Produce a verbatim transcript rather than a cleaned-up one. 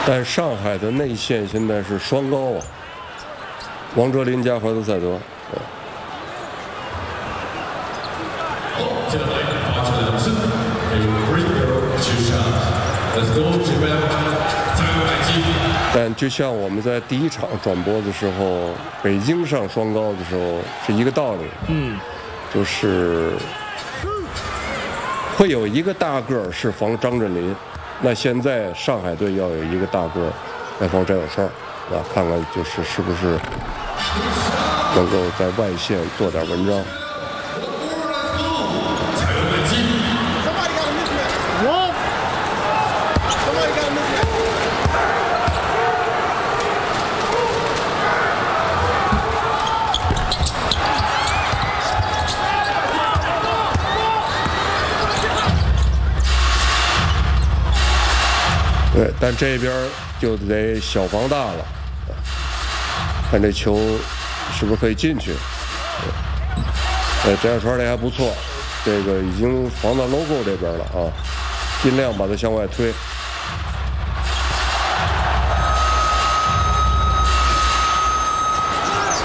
但上海的内线现在是双高啊，王哲林加怀特塞德。 接下来发球的是有 free throw two shots，Let's go Japan， 再有来击。 但就像我们在第一场转播的时候，北京上双高的时候是一个道理， 嗯， 就是会有一个大个儿是防张镇麟，那现在上海队要有一个大个儿来防翟有胜，啊，看看就是是不是能够在外线做点文章。对，但这边就得小防大了，看这球是不是可以进去。呃，这样传的还不错，这个已经防到 logo 这边了啊，尽量把它向外推。